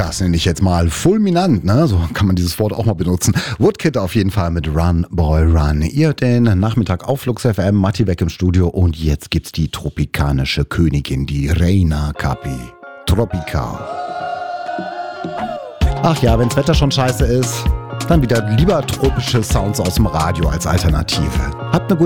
Das nenne ich jetzt mal fulminant, ne? So kann man dieses Wort auch mal benutzen. Woodkid auf jeden Fall mit Run, Boy, Run. Ihr den Nachmittag auf Flux FM, Matti weg im Studio und jetzt gibt's die tropikanische Königin, die Reina Capi. Tropical. Ach ja, wenn's Wetter schon scheiße ist, dann wieder lieber tropische Sounds aus dem Radio als Alternative. Habt eine gute